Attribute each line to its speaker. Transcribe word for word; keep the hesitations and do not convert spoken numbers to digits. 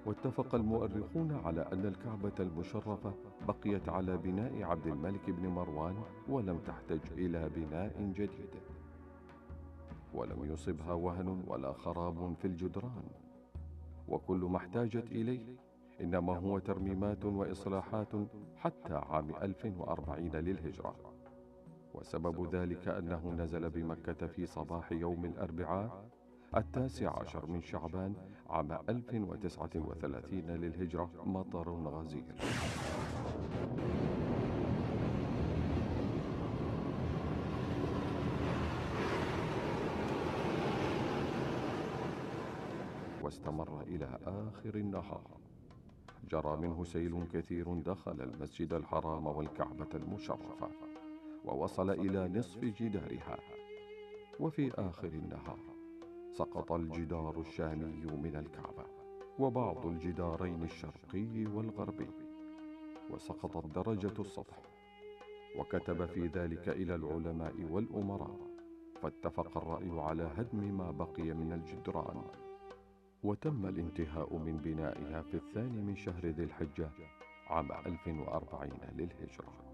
Speaker 1: واتفق المؤرخون على أن الكعبة المشرفة بقيت على بناء عبد الملك بن مروان ولم تحتج إلى بناء جديد، ولم يصبها وهن ولا خراب في الجدران، وكل ما احتاجت إليه إنما هو ترميمات وإصلاحات حتى عام ألف وأربعين للهجرة. وسبب ذلك أنه نزل بمكة في صباح يوم الأربعاء التاسع عشر من شعبان عام ألف وتسعة وثلاثين للهجرة مطر غزير. واستمر إلى آخر النهار. جرى منه سيل كثير دخل المسجد الحرام والكعبة المشرفة، ووصل إلى نصف جدارها. وفي آخر النهار سقط الجدار الشامي من الكعبة، وبعض الجدارين الشرقي والغربي، وسقطت درجة السطح. وكتب في ذلك إلى العلماء والأمراء، فاتفق الرأي على هدم ما بقي من الجدران. وتم الانتهاء من بنائها في الثاني من شهر ذي الحجة عام ألف وأربعين للهجرة.